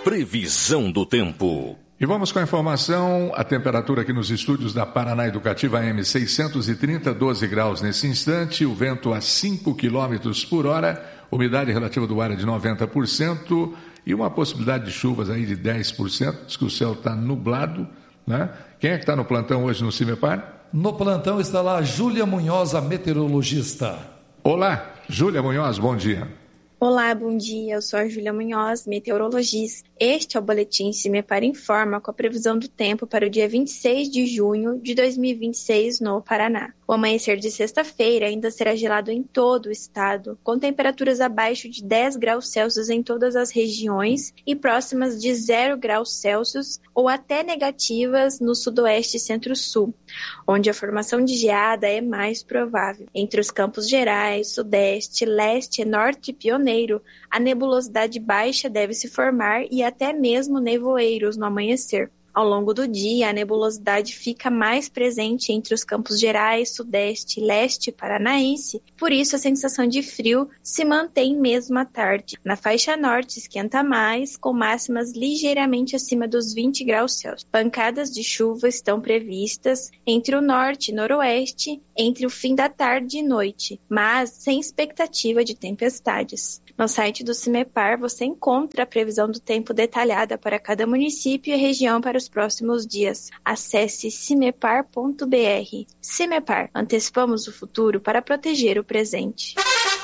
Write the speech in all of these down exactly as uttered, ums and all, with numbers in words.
Previsão do tempo. E vamos com a informação, a temperatura aqui nos estúdios da Paraná Educativa A M seiscentos e trinta, doze graus nesse instante, o vento a cinco quilômetros por hora, umidade relativa do ar é de noventa por cento e uma possibilidade de chuvas aí de dez por cento, diz que o céu está nublado, né? Quem é que está no plantão hoje no CIMEPAR? No plantão está lá Júlia Munhoz, a meteorologista. Olá, Júlia Munhoz, bom dia. Olá, bom dia. Eu sou a Júlia Munhoz, meteorologista. Este é o Boletim CIMEPAR Informa com a previsão do tempo para o dia vinte e seis de junho de dois mil e vinte e seis no Paraná. O amanhecer de sexta-feira ainda será gelado em todo o estado, com temperaturas abaixo de dez graus Celsius em todas as regiões e próximas de zero graus Celsius ou até negativas no sudoeste e centro-sul, onde a formação de geada é mais provável. Entre os Campos Gerais, sudeste, leste e norte pioneiro, a nebulosidade baixa deve se formar e até mesmo nevoeiros no amanhecer. Ao longo do dia, a nebulosidade fica mais presente entre os Campos Gerais, Sudeste e Leste paranaense, por isso a sensação de frio se mantém mesmo à tarde. Na faixa norte esquenta mais, com máximas ligeiramente acima dos vinte graus Celsius. Pancadas de chuva estão previstas entre o norte e noroeste, entre o fim da tarde e noite, mas sem expectativa de tempestades. No site do CIMEPAR você encontra a previsão do tempo detalhada para cada município e região para os próximos dias. Acesse cimepar ponto b r. CIMEPAR, antecipamos o futuro para proteger o presente.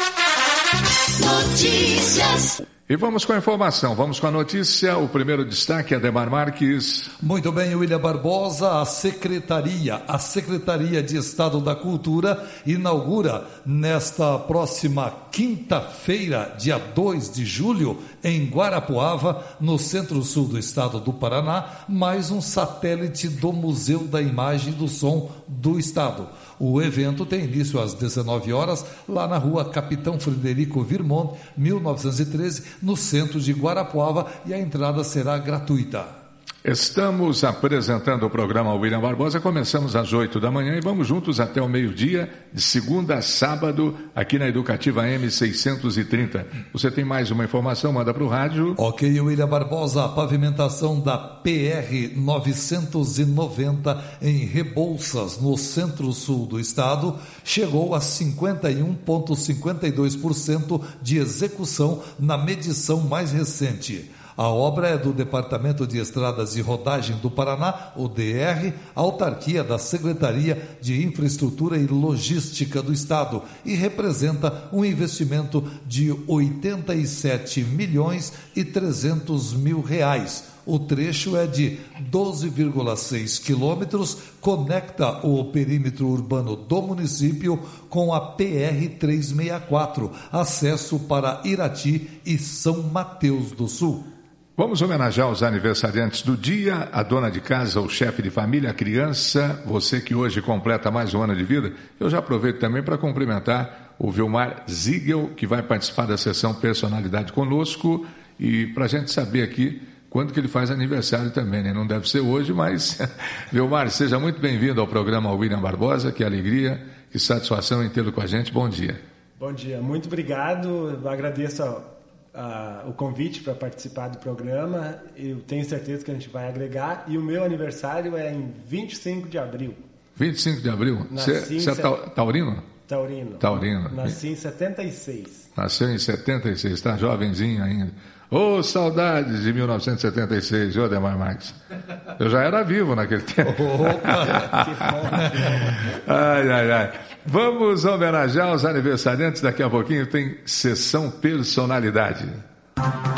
Notícias. E vamos com a informação, vamos com a notícia. O primeiro destaque é Ademar Marques. Muito bem, William Barbosa. A Secretaria, a Secretaria de Estado da Cultura inaugura nesta próxima quinta-feira, dia dois de julho, em Guarapuava, no centro-sul do estado do Paraná, mais um satélite do Museu da Imagem e do Som do Estado. O evento tem início às dezenove horas, lá na rua Capitão Frederico Virmont, mil novecentos e treze, no centro de Guarapuava, e a entrada será gratuita. Estamos apresentando o programa William Barbosa, começamos às oito da manhã e vamos juntos até o meio-dia, de segunda a sábado, aqui na Educativa M seiscentos e trinta. Você tem mais uma informação, manda para o rádio. Ok, William Barbosa, a pavimentação da P R novecentos e noventa em Rebouças, no centro-sul do estado, chegou a cinquenta e um vírgula cinquenta e dois por cento de execução na medição mais recente. A obra é do Departamento de Estradas e Rodagem do Paraná, o D R, autarquia da Secretaria de Infraestrutura e Logística do Estado, e representa um investimento de oitenta e sete milhões e trezentos mil reais. O trecho é de doze vírgula seis quilômetros, conecta o perímetro urbano do município com a P R trezentos e sessenta e quatro, acesso para Irati e São Mateus do Sul. Vamos homenagear os aniversariantes do dia, a dona de casa, o chefe de família, a criança, você que hoje completa mais um ano de vida. Eu já aproveito também para cumprimentar o Vilmar Ziegel, que vai participar da sessão Personalidade conosco, e para a gente saber aqui quando que ele faz aniversário também, né? Não deve ser hoje, mas Vilmar, seja muito bem-vindo ao programa William Barbosa, que alegria, que satisfação em tê-lo com a gente. Bom dia. Bom dia, muito obrigado, eu agradeço a... Uh, o convite para participar do programa. Eu tenho certeza que a gente vai agregar, e o meu aniversário é em vinte e cinco de abril. vinte e cinco de abril? Você é taurino? Taurino. Taurino. Nasci em setenta e seis. Nasceu em setenta e seis, está jovenzinho ainda. Ô, oh, saudades de mil novecentos e setenta e seis, ô Ademar Marques. Eu já era vivo naquele tempo. Opa, que bom. Ai, ai, ai. Vamos homenagear os aniversariantes. Daqui a pouquinho tem sessão Personalidade.